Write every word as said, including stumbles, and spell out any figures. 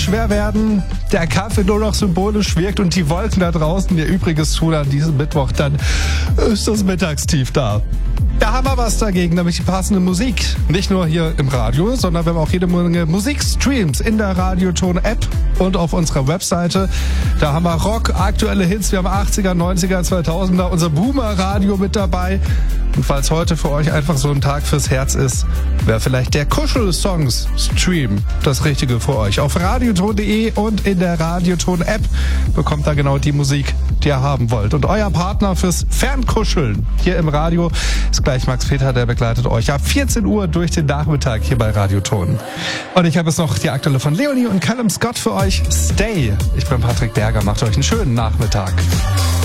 schwer werden, der Kaffee nur noch symbolisch wirkt und die Wolken da draußen ihr Übriges tun an diesem Mittwoch, dann ist das Mittagstief da. Da haben wir was dagegen, nämlich die passende Musik. Nicht nur hier im Radio, sondern wir haben auch jede Menge Musikstreams in der Radioton-App und auf unserer Webseite. Da haben wir Rock, aktuelle Hits, wir haben achtziger, neunziger, zweitausender, unser Boomer-Radio mit dabei. Und falls heute für euch einfach so ein Tag fürs Herz ist, wäre vielleicht der Kuschel-Songs-Stream das Richtige für euch. Auf radioton punkt de und in der Radioton-App bekommt ihr genau die Musik, die ihr haben wollt. Und euer Partner fürs Fernkuscheln hier im Radio ist gleich Max Peter, der begleitet euch ab vierzehn Uhr durch den Nachmittag hier bei Radioton. Und ich habe jetzt noch die aktuelle von Leonie und Callum Scott für euch. Stay. Ich bin Patrick Berger, macht euch einen schönen Nachmittag.